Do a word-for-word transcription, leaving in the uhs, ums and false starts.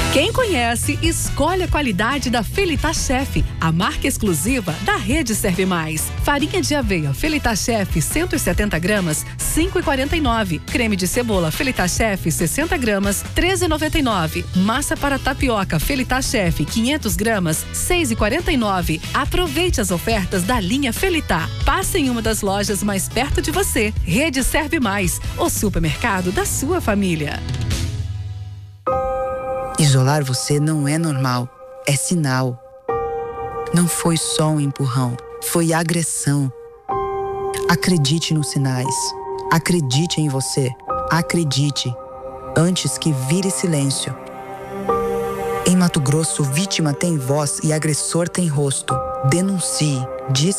Quem conhece, escolhe a qualidade da Felita Chef, a marca exclusiva da Rede Serve Mais. Farinha de aveia Felita Chef cento e setenta gramas, cinco e quarenta e nove. Creme de cebola Felita Chef sessenta gramas, treze e noventa e nove. Massa para tapioca Felita Chef quinhentas gramas, seis e quarenta e nove. Aproveite as ofertas da linha Felita. Passe em uma das lojas mais perto de você. Rede Serve Mais, o supermercado da sua família. Isolar você não é normal, é sinal. Não foi só um empurrão, foi agressão. Acredite nos sinais. Acredite em você. Acredite, antes que vire silêncio. Em Mato Grosso, vítima tem voz e agressor tem rosto. Denuncie. Diz